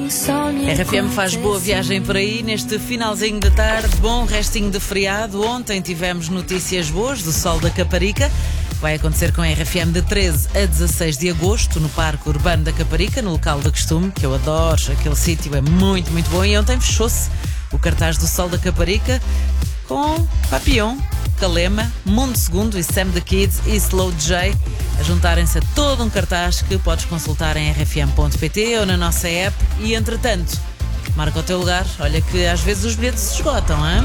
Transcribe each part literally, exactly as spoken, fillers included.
R F M faz boa viagem por aí neste finalzinho de tarde, bom restinho de feriado. Ontem tivemos notícias boas do Sol da Caparica. Vai acontecer com a R F M de treze a dezasseis de agosto no Parque Urbano da Caparica, no local de costume, que eu adoro, aquele sítio é muito, muito bom. E ontem fechou-se o cartaz do Sol da Caparica com Papillon, Calema, Mundo Segundo e Sam the Kids e Slow J a juntarem-se a todo um cartaz que podes consultar em r f m ponto p t ou na nossa app. E entretanto, marca o teu lugar, olha que às vezes os bilhetes se esgotam, hein?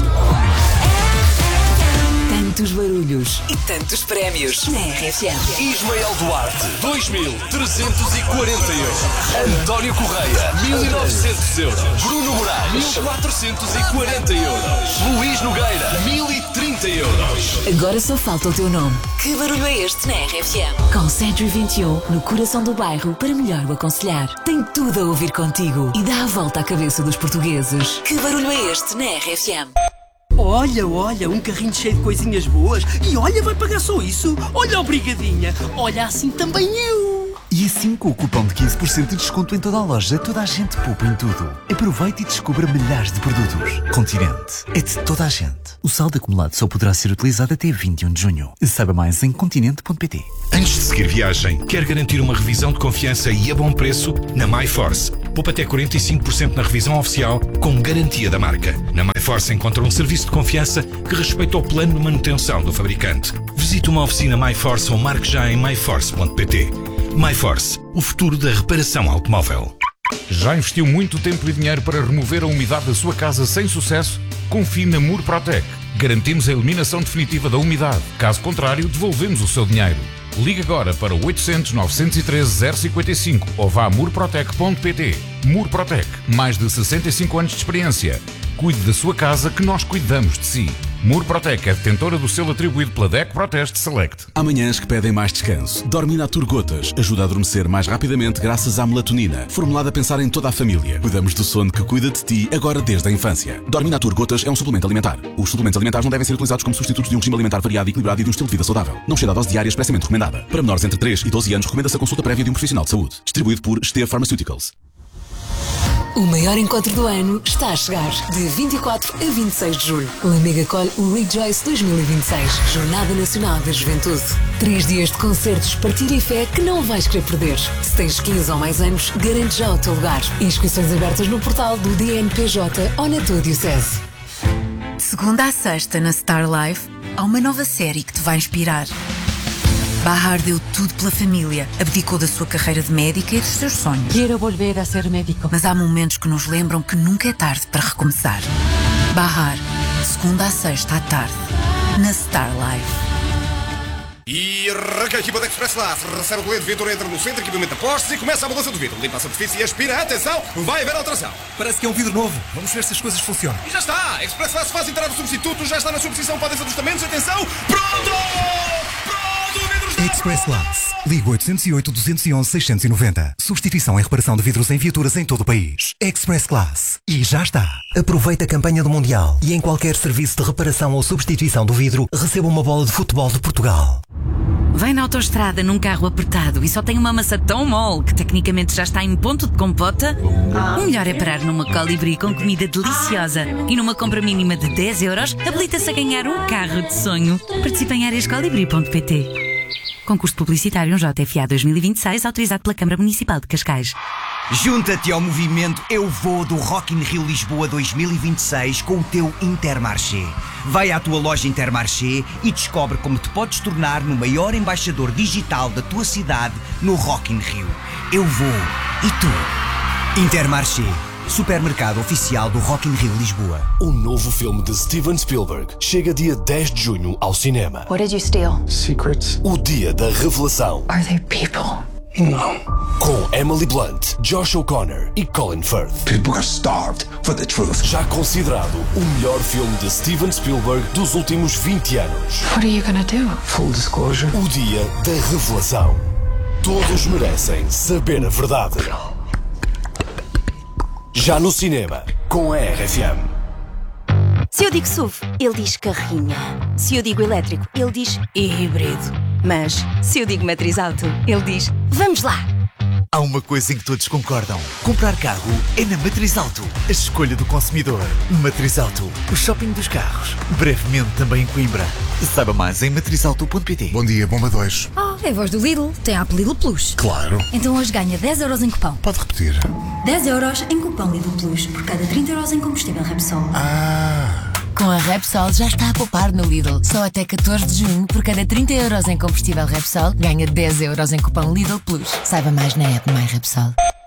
Tantos barulhos e tantos prémios na R F M. Ismael Duarte, dois mil trezentos e quarenta euros. António Correia, mil e novecentos euros. Bruno Moraes, mil quatrocentos e quarenta euros. Luís Nogueira, mil e trinta euros. Agora só falta o teu nome. Que barulho é este na R F M? Com Century vinte e um, no coração do bairro, para melhor o aconselhar. Tem tudo a ouvir contigo e dá a volta à cabeça dos portugueses. Que barulho é este na R F M? Olha, olha, um carrinho cheio de coisinhas boas. E olha, vai pagar só isso. Olha, obrigadinha. Olha, assim também eu. E assim, com o cupom de quinze por cento de desconto em toda a loja, toda a gente poupa em tudo. Aproveite e descubra milhares de produtos. Continente é de toda a gente. O saldo acumulado só poderá ser utilizado até vinte e um de junho. Saiba mais em continente ponto p t. Antes de seguir viagem, quer garantir uma revisão de confiança e a bom preço? Na MyForce. Poupa até quarenta e cinco por cento na revisão oficial, com garantia da marca. Na MyForce encontra um serviço de confiança que respeita o plano de manutenção do fabricante. Visite uma oficina MyForce ou marque já em my force ponto p t. MyForce, o futuro da reparação automóvel. Já investiu muito tempo e dinheiro para remover a umidade da sua casa sem sucesso? Confie na Murprotec. Garantimos a eliminação definitiva da umidade. Caso contrário, devolvemos o seu dinheiro. Ligue agora para o oitocentos, novecentos e treze, zero cinquenta e cinco ou vá a murprotec ponto p t. Murprotec, mais de sessenta e cinco anos de experiência. Cuide da sua casa que nós cuidamos de si. Murprotec é detentora do selo atribuído pela D E C Proteste Select. Há manhãs que pedem mais descanso. Dorminatur Gotas ajuda a adormecer mais rapidamente graças à melatonina, formulada a pensar em toda a família. Cuidamos do sono que cuida de ti agora desde a infância. Dorminatur Gotas é um suplemento alimentar. Os suplementos alimentares não devem ser utilizados como substitutos de um regime alimentar variado e equilibrado e de um estilo de vida saudável. Não exceda a dose diária expressamente recomendada. Para menores entre três e doze anos, recomenda-se a consulta prévia de um profissional de saúde. Distribuído por Esteve Pharmaceuticals. O maior encontro do ano está a chegar, de vinte e quatro a vinte e seis de julho. Lamega colhe o Rejoice dois mil e vinte e seis, Jornada Nacional da Juventude. Três dias de concertos, partilha e fé que não vais querer perder. Se tens quinze ou mais anos, garante já o teu lugar. Inscrições abertas no portal do D N P J ou na tua diocese. De segunda à sexta, na Star Life, há uma nova série que te vai inspirar. Bahar deu tudo pela família, abdicou da sua carreira de médica e dos seus sonhos. Quero volver a ser médico. Mas há momentos que nos lembram que nunca é tarde para recomeçar. Bahar, de segunda à sexta à tarde, na Star Life. E arranca a equipa da Express Class, recebe o cliente Vitor, entra no centro, equipamento a postos e começa a mudança do vidro. Limpa a superfície e aspira. Atenção, vai haver alteração. Parece que é um vidro novo. Vamos ver se as coisas funcionam. E já está. A Express Class faz entrar o substituto, já está na sua posição para os ajustamentos. Atenção, pronto! Express Glass. Liga oitocentos e oito, duzentos e onze, seiscentos e noventa. Substituição e reparação de vidros em viaturas em todo o país. Express Glass. E já está. Aproveita a campanha do Mundial e em qualquer serviço de reparação ou substituição do vidro, receba uma bola de futebol de Portugal. Vem na autoestrada num carro apertado e só tem uma massa tão mole que tecnicamente já está em ponto de compota? O melhor é parar numa Colibri com comida deliciosa e numa compra mínima de dez euros habilita-se a ganhar um carro de sonho. Participe em áreas colibri ponto p t. Concurso publicitário J F A dois mil e vinte e seis, autorizado pela Câmara Municipal de Cascais. Junta-te ao movimento Eu Vou do Rock in Rio Lisboa dois mil e vinte e seis com o teu Intermarché. Vai à tua loja Intermarché e descobre como te podes tornar no maior embaixador digital da tua cidade no Rock in Rio. Eu vou. E tu? Intermarché. Supermercado oficial do Rock in Rio Lisboa. O novo filme de Steven Spielberg chega dia dez de junho ao cinema. What did you steal? Secrets. O dia da revelação. Are they people? Não. Com Emily Blunt, Josh O'Connor e Colin Firth. People are starved for the truth. Já considerado o melhor filme de Steven Spielberg dos últimos vinte anos. What are you gonna do? Full disclosure. O dia da revelação. Todos merecem saber a verdade. Já no cinema, com a R F M. Se eu digo S U V, ele diz carrinha. Se eu digo elétrico, ele diz híbrido. Mas se eu digo matriz auto, ele diz vamos lá. Há uma coisa em que todos concordam. Comprar carro é na Matriz Auto. A escolha do consumidor. Matriz Auto, o shopping dos carros. Brevemente também em Coimbra. Saiba mais em matriz auto ponto pt. Bom dia, Bomba dois. Oh, é a voz do Lidl. Tem a app Lidl Plus. Claro. Então hoje ganha dez euros em cupom. Pode repetir. dez euros em cupom Lidl Plus por cada trinta euros em combustível Repsol. Ah... Com a Repsol já está a poupar no Lidl. Só até catorze de junho, por cada trinta euros em combustível Repsol, ganha dez euros em cupom Lidl Plus. Saiba mais na app My Repsol.